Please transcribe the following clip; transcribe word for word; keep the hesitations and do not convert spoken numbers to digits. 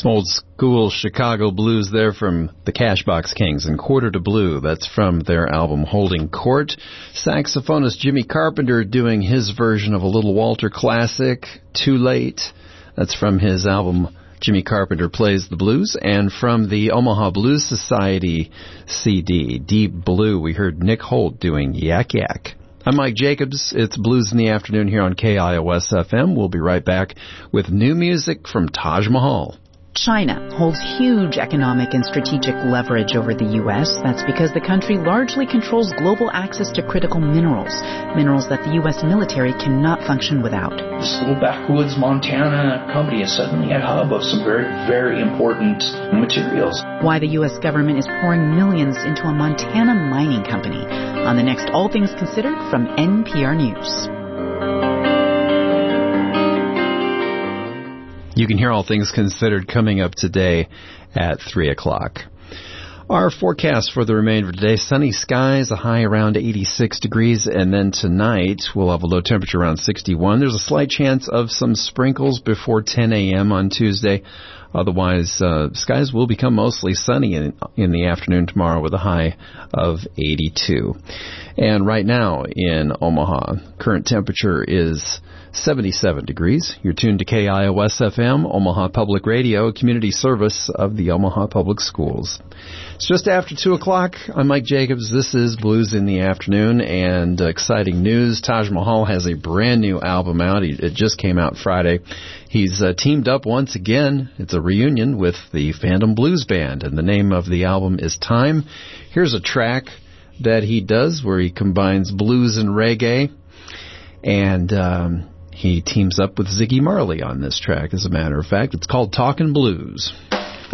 Some old school Chicago blues there from the Cashbox Kings and Quarter to Blue. That's from their album Holding Court. Saxophonist Jimmy Carpenter doing his version of a Little Walter classic, Too Late. That's from his album Jimmy Carpenter Plays the Blues. And from the Omaha Blues Society C D, Deep Blue, we heard Nick Holt doing Yak Yak. I'm Mike Jacobs. It's Blues in the Afternoon here on K I O S F M. We'll be right back with new music from Taj Mahal. China holds huge economic and strategic leverage over the U S. That's because the country largely controls global access to critical minerals, minerals that the U S military cannot function without. This little backwoods Montana company is suddenly a hub of some very, very important materials. Why the U S government is pouring millions into a Montana mining company. On the next All Things Considered from N P R News. You can hear All Things Considered coming up today at three o'clock. Our forecast for the remainder of today, sunny skies, a high around eighty-six degrees, and then tonight we'll have a low temperature around sixty-one. There's a slight chance of some sprinkles before ten a.m. on Tuesday. Otherwise, uh, skies will become mostly sunny in, in the afternoon tomorrow with a high of eighty-two. And right now in Omaha, current temperature is seventy-seven degrees. You're tuned to K I O S F M, Omaha Public Radio, a community service of the Omaha Public Schools. It's just after two o'clock. I'm Mike Jacobs. This is Blues in the Afternoon, and uh, exciting news. Taj Mahal has a brand new album out. He, it just came out Friday. He's uh, teamed up once again. It's a reunion with the Phantom Blues Band, and the name of the album is Time. Here's a track that he does where he combines blues and reggae, and um, he teams up with Ziggy Marley on this track, as a matter of fact. It's called Talkin' Blues.